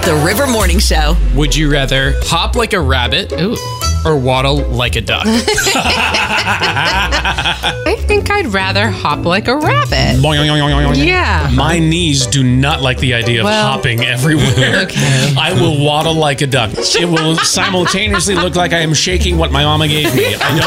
The River Morning Show. Would you rather hop like a rabbit or waddle like a duck? I think I'd rather hop like a rabbit. Yeah. My knees do not like the idea of hopping everywhere. Okay. I will waddle like a duck. It will simultaneously look like I am shaking what my mama gave me. I know